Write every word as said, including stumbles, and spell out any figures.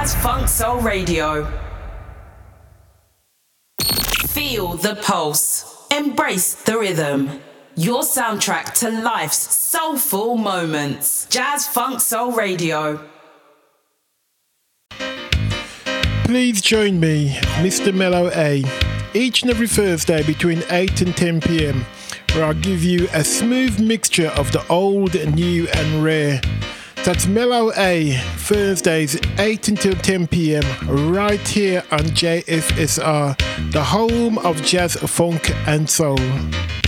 Jazz Funk Soul Radio. Feel the pulse. Embrace the rhythm. Your soundtrack to life's soulful moments. Jazz Funk Soul Radio. Please join me, Mister Mellow A, each and every Thursday between eight and ten p.m, where I'll give you a smooth mixture of the old, new and rare. That's Mellow A, Thursdays eight until ten p.m, right here on J F S R, the home of jazz, funk and soul.